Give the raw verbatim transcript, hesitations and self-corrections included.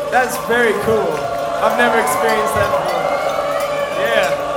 That's very cool. I've never experienced that before. Yeah.